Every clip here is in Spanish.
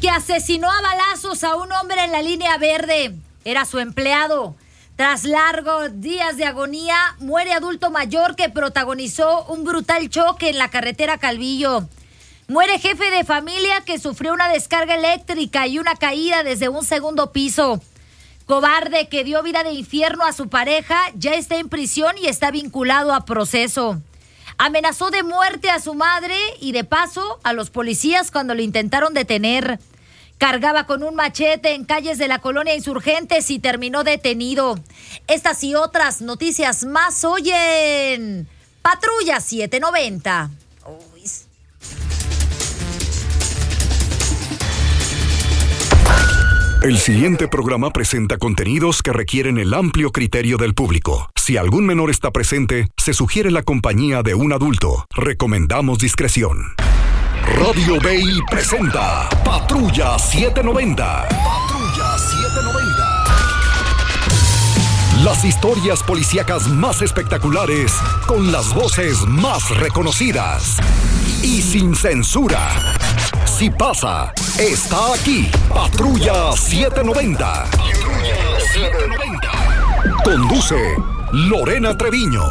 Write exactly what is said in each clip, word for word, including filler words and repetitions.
asesinó a balazos a un hombre en la línea verde. Era su empleado. Tras largos días de agonía, muere adulto mayor que protagonizó un brutal choque en la carretera Calvillo. Muere jefe de familia que sufrió una descarga eléctrica y una caída desde un segundo piso. Cobarde que dio vida de infierno a su pareja ya está en prisión y está vinculado a proceso. Amenazó de muerte a su madre y de paso a los policías cuando lo intentaron detener. Cargaba con un machete en calles de la colonia Insurgentes y terminó detenido. Estas y otras noticias más hoy en Patrulla siete noventa. Uy. El siguiente programa presenta contenidos que requieren el amplio criterio del público. Si algún menor está presente, se sugiere la compañía de un adulto. Recomendamos discreción. Radio B I presenta Patrulla siete noventa. Patrulla siete noventa. Las historias policíacas más espectaculares con las voces más reconocidas y sin censura. Si pasa, está aquí. Patrulla siete noventa. Patrulla siete noventa. Conduce Lorena Treviño.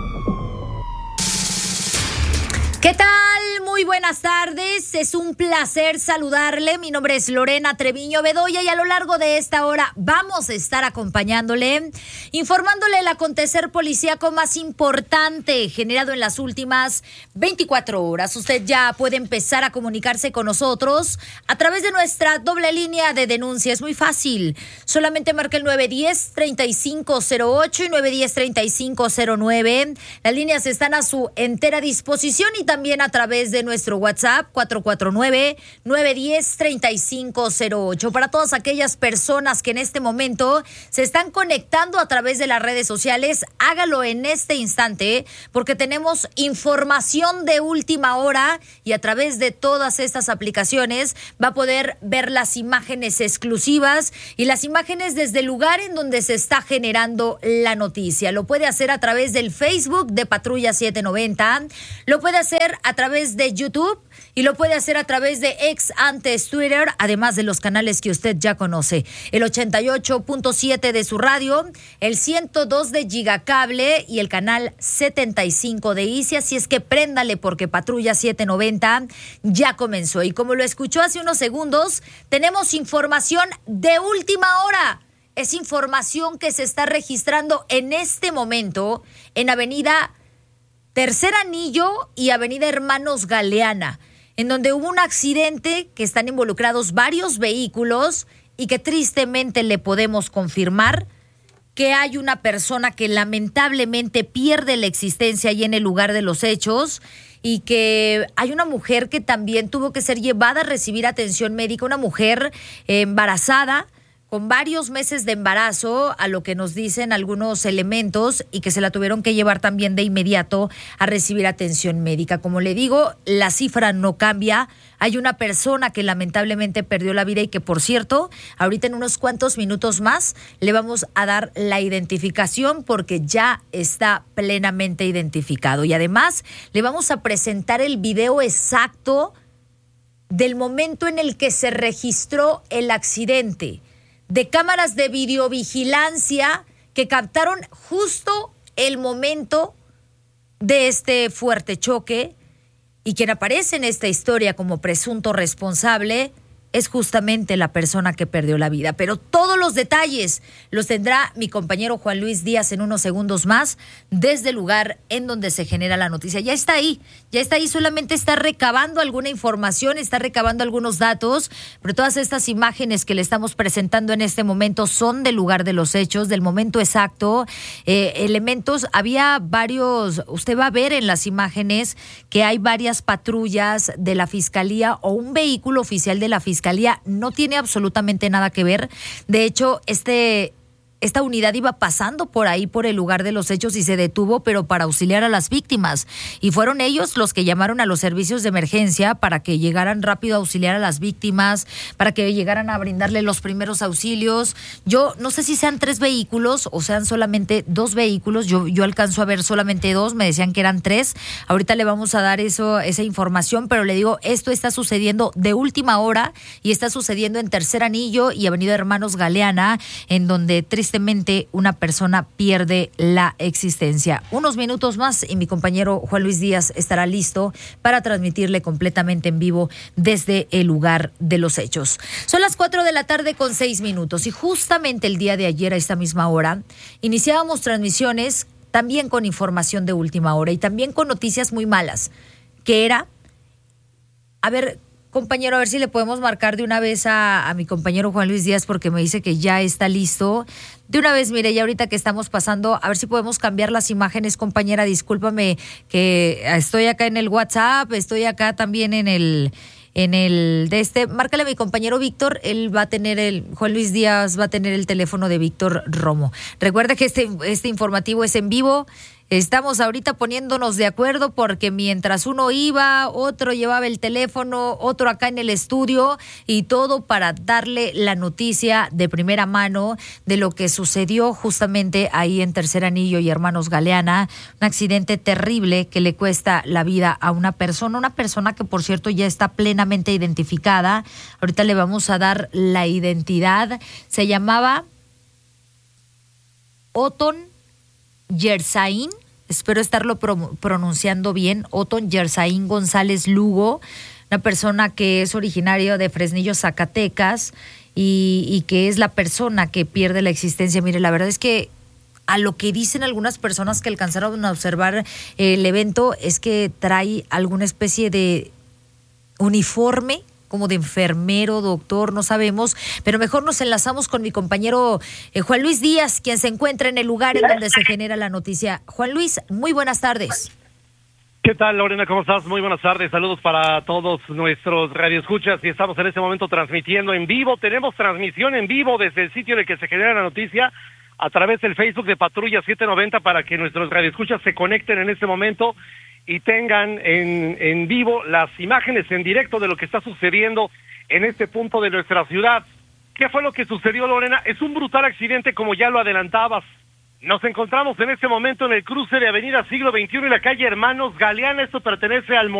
¿Qué tal? Muy buenas tardes, es un placer saludarle. Mi nombre es Lorena Treviño Bedoya y a lo largo de esta hora vamos a estar acompañándole, informándole el acontecer policíaco más importante generado en las últimas veinticuatro horas. Usted ya puede empezar a comunicarse con nosotros a través de nuestra doble línea de denuncia. Es muy fácil, solamente marca el nueve uno cero, tres cinco cero ocho y nueve uno cero, tres cinco cero nueve. Las líneas están a su entera disposición y también a través de nuestro WhatsApp cuatro cuatro nueve, nueve uno cero, tres cinco cero ocho. Para todas aquellas personas que en este momento se están conectando a través de las redes sociales, hágalo en este instante porque tenemos información de última hora y a través de todas estas aplicaciones va a poder ver las imágenes exclusivas y las imágenes desde el lugar en donde se está generando la noticia. Lo puede hacer a través del Facebook de Patrulla siete noventa, lo puede hacer a través de YouTube y lo puede hacer a través de ex antes Twitter, además de los canales que usted ya conoce, el ochenta y ocho punto siete de su radio, el ciento dos de Gigacable y el canal setenta y cinco de Easy. Así es que préndale porque Patrulla siete noventa ya comenzó y como lo escuchó hace unos segundos, tenemos información de última hora. Es información que se está registrando en este momento en Avenida Tercer Anillo y Avenida Hermanos Galeana, en donde hubo un accidente que están involucrados varios vehículos y que tristemente le podemos confirmar que hay una persona que lamentablemente pierde la existencia ahí en el lugar de los hechos y que hay una mujer que también tuvo que ser llevada a recibir atención médica, una mujer embarazada, con varios meses de embarazo, a lo que nos dicen algunos elementos, y que se la tuvieron que llevar también de inmediato a recibir atención médica. Como le digo, la cifra no cambia. Hay una persona que lamentablemente perdió la vida y que, por cierto, ahorita en unos cuantos minutos más le vamos a dar la identificación porque ya está plenamente identificado. Y además le vamos a presentar el video exacto del momento en el que se registró el accidente, de cámaras de videovigilancia que captaron justo el momento de este fuerte choque, y quien aparece en esta historia como presunto responsable es justamente la persona que perdió la vida. Pero todos los detalles los tendrá mi compañero Juan Luis Díaz en unos segundos más desde el lugar en donde se genera la noticia. Ya está ahí, ya está ahí, solamente está recabando alguna información, está recabando algunos datos, pero todas estas imágenes que le estamos presentando en este momento son del lugar de los hechos, del momento exacto. Eh, elementos, había varios, usted va a ver en las imágenes que hay varias patrullas de la Fiscalía o un vehículo oficial de la Fiscalía. No tiene absolutamente nada que ver. De hecho, este esta unidad iba pasando por ahí, por el lugar de los hechos y se detuvo, pero para auxiliar a las víctimas. Y fueron ellos los que llamaron a los servicios de emergencia para que llegaran rápido a auxiliar a las víctimas, para que llegaran a brindarle los primeros auxilios. Yo no sé si sean tres vehículos o sean solamente dos vehículos. Yo, yo alcanzo a ver solamente dos, me decían que eran tres. Ahorita le vamos a dar eso, esa información, pero le digo, esto está sucediendo de última hora y está sucediendo en Tercer Anillo y Avenida Hermanos Galeana, en donde tristemente una persona pierde la existencia. Unos minutos más y mi compañero Juan Luis Díaz estará listo para transmitirle completamente en vivo desde el lugar de los hechos. Son las cuatro de la tarde con seis minutos y justamente el día de ayer a esta misma hora iniciábamos transmisiones también con información de última hora y también con noticias muy malas, que era, a ver, compañero, a ver si le podemos marcar de una vez a, a mi compañero Juan Luis Díaz, porque me dice que ya está listo. De una vez, mire, ya ahorita que estamos pasando, a ver si podemos cambiar las imágenes, compañera. Discúlpame que estoy acá en el WhatsApp, estoy acá también en el... en el de este, márcale a mi compañero Víctor, él va a tener el, Juan Luis Díaz va a tener el teléfono de Víctor Romo. Recuerda que este, este informativo es en vivo. Estamos ahorita poniéndonos de acuerdo porque mientras uno iba, otro llevaba el teléfono, otro acá en el estudio y todo para darle la noticia de primera mano de lo que sucedió justamente ahí en Tercer Anillo y Hermanos Galeana, un accidente terrible que le cuesta la vida a una persona, una persona que por cierto ya está plenamente identificada. Ahorita le vamos a dar la identidad. Se llamaba Oton Yersaín, espero estarlo pro- pronunciando bien, Oton Yersaín González Lugo, una persona que es originario de Fresnillo, Zacatecas, y, y que es la persona que pierde la existencia. Mire, la verdad es que a lo que dicen algunas personas que alcanzaron a observar el evento es que trae alguna especie de uniforme, como de enfermero, doctor, no sabemos, pero mejor nos enlazamos con mi compañero eh, Juan Luis Díaz, quien se encuentra en el lugar en donde se genera la noticia. Juan Luis, muy buenas tardes. ¿Qué tal, Lorena? ¿Cómo estás? Muy buenas tardes. Saludos para todos nuestros radioescuchas y estamos en este momento transmitiendo en vivo. Tenemos transmisión en vivo desde el sitio en el que se genera la noticia a través del Facebook de Patrulla setecientos noventa para que nuestros radioescuchas se conecten en este momento y tengan en, en vivo las imágenes en directo de lo que está sucediendo en este punto de nuestra ciudad. ¿Qué fue lo que sucedió, Lorena? Es un brutal accidente, como ya lo adelantabas. Nos encontramos en este momento en el cruce de Avenida Siglo veintiuno y la calle Hermanos Galeana. Esto pertenece al